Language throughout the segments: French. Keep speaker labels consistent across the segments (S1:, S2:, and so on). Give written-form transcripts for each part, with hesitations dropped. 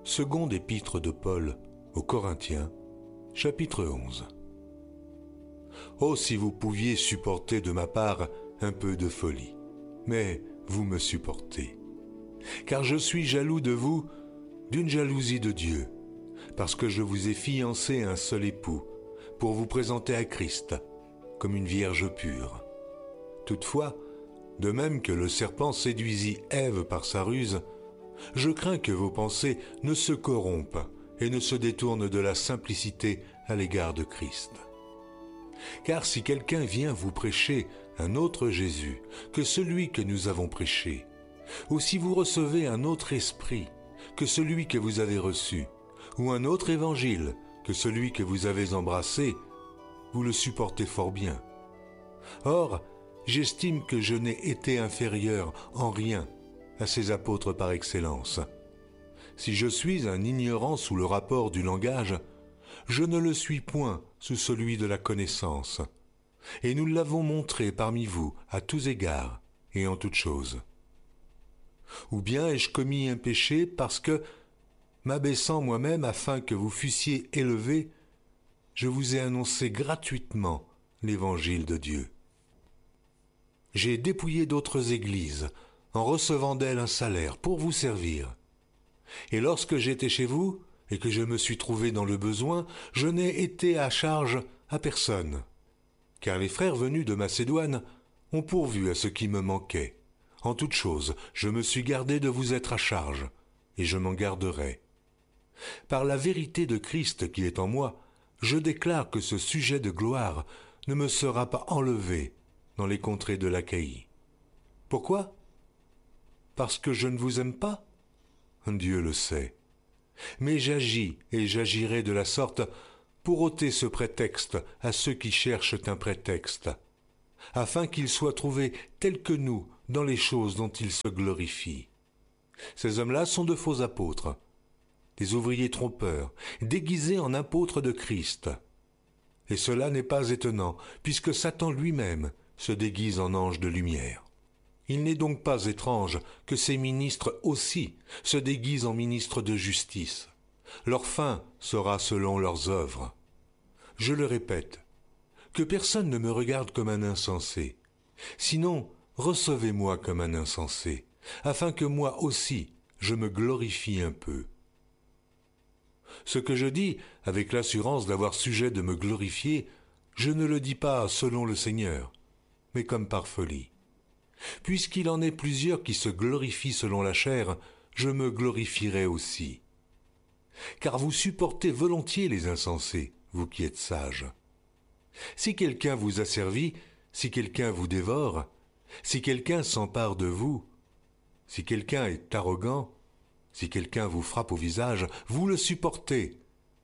S1: Seconde épître de Paul aux Corinthiens, chapitre 11. Oh, si vous pouviez supporter de ma part un peu de folie, mais vous me supportez. Car je suis jaloux de vous d'une jalousie de Dieu, parce que je vous ai fiancé à un seul époux, pour vous présenter à Christ, comme une vierge pure. Toutefois, de même que le serpent séduisit Ève par sa ruse, je crains que vos pensées ne se corrompent et ne se détournent de la simplicité à l'égard de Christ. Car si quelqu'un vient vous prêcher un autre Jésus que celui que nous avons prêché, ou si vous recevez un autre esprit que celui que vous avez reçu, ou un autre évangile que celui que vous avez embrassé, vous le supportez fort bien. Or, j'estime que je n'ai été inférieur en rien à ces apôtres par excellence. Si je suis un ignorant sous le rapport du langage, je ne le suis point sous celui de la connaissance. Et nous l'avons montré parmi vous à tous égards et en toutes choses. Ou bien ai-je commis un péché parce que, m'abaissant moi-même afin que vous fussiez élevés, je vous ai annoncé gratuitement l'évangile de Dieu. J'ai dépouillé d'autres églises, en recevant d'elles un salaire pour vous servir. Et lorsque j'étais chez vous, et que je me suis trouvé dans le besoin, je n'ai été à charge à personne. Car les frères venus de Macédoine ont pourvu à ce qui me manquait. En toute chose, je me suis gardé de vous être à charge, et je m'en garderai. Par la vérité de Christ qui est en moi, je déclare que ce sujet de gloire ne me sera pas enlevé dans les contrées de l'Achaïe. Pourquoi ? Parce que je ne vous aime pas ? Dieu le sait. Mais j'agis et j'agirai de la sorte pour ôter ce prétexte à ceux qui cherchent un prétexte, afin qu'ils soient trouvés tels que nous dans les choses dont ils se glorifient. Ces hommes-là sont de faux apôtres, des ouvriers trompeurs, déguisés en apôtres de Christ. Et cela n'est pas étonnant, puisque Satan lui-même se déguise en ange de lumière. Il n'est donc pas étrange que ces ministres aussi se déguisent en ministres de justice. Leur fin sera selon leurs œuvres. Je le répète, que personne ne me regarde comme un insensé. Sinon, recevez-moi comme un insensé, afin que moi aussi je me glorifie un peu. Ce que je dis, avec l'assurance d'avoir sujet de me glorifier, je ne le dis pas selon le Seigneur, mais comme par folie. Puisqu'il en est plusieurs qui se glorifient selon la chair, je me glorifierai aussi. Car vous supportez volontiers les insensés, vous qui êtes sages. Si quelqu'un vous asservit, si quelqu'un vous dévore, si quelqu'un s'empare de vous, si quelqu'un est arrogant, si quelqu'un vous frappe au visage, vous le supportez.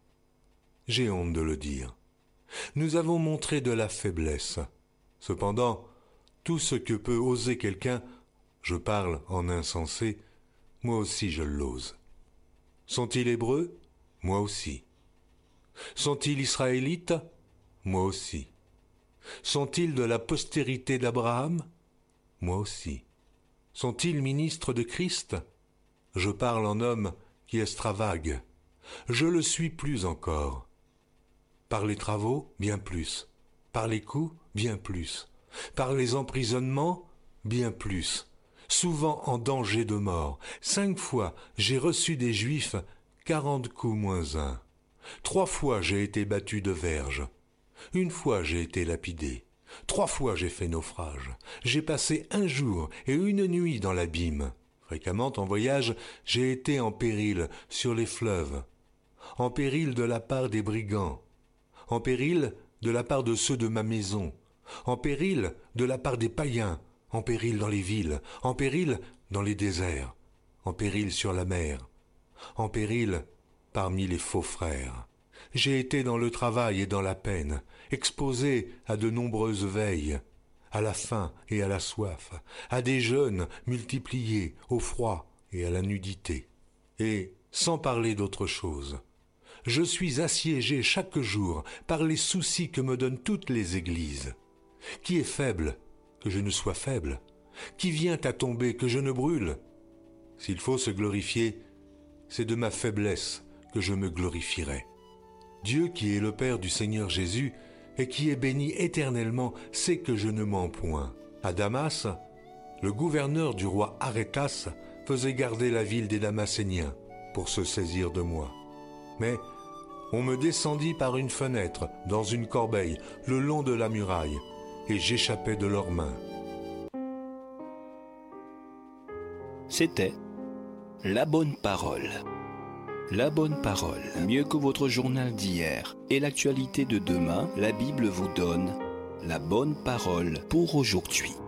S1: J'ai honte de le dire. Nous avons montré de la faiblesse. Cependant, tout ce que peut oser quelqu'un, je parle en insensé, moi aussi je l'ose. Sont-ils hébreux ? Moi aussi. Sont-ils israélites ? Moi aussi. Sont-ils de la postérité d'Abraham ? Moi aussi. Sont-ils ministres de Christ ? Je parle en homme qui extravague. Je le suis plus encore. Par les travaux, bien plus. Par les coups, bien plus. Par les emprisonnements, bien plus. Souvent en danger de mort. 5 fois, j'ai reçu des Juifs 40 coups moins 1. 3 fois, j'ai été battu de verge. 1 fois, j'ai été lapidé. 3 fois, j'ai fait naufrage. J'ai passé 1 jour et 1 nuit dans l'abîme. Fréquemment en voyage, j'ai été en péril sur les fleuves. En péril de la part des brigands. En péril de la part de ceux de ma maison. En péril de la part des païens, en péril dans les villes, en péril dans les déserts, en péril sur la mer, en péril parmi les faux frères. J'ai été dans le travail et dans la peine, exposé à de nombreuses veilles, à la faim et à la soif, à des jeûnes multipliés, au froid et à la nudité. Et, sans parler d'autre chose, je suis assiégé chaque jour par les soucis que me donnent toutes les églises. Qui est faible, que je ne sois faible? Qui vient à tomber, que je ne brûle? S'il faut se glorifier, c'est de ma faiblesse que je me glorifierai. Dieu qui est le Père du Seigneur Jésus et qui est béni éternellement sait que je ne mens point. À Damas, le gouverneur du roi Arétas faisait garder la ville des Damascéniens pour se saisir de moi. Mais on me descendit par une fenêtre dans une corbeille le long de la muraille et j'échappais de leurs mains.
S2: C'était La Bonne Parole. La Bonne Parole, mieux que votre journal d'hier et l'actualité de demain, la Bible vous donne la bonne parole pour aujourd'hui.